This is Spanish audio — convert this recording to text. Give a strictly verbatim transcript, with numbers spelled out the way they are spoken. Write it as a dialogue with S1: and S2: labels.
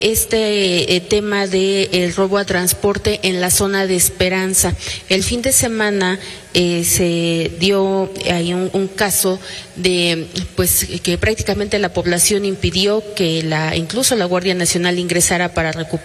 S1: Este eh, tema de el robo a transporte en la zona de Esperanza. El fin de semana eh, se dio ahí un, un caso de pues que prácticamente la población impidió que la incluso la Guardia Nacional ingresara para recuperar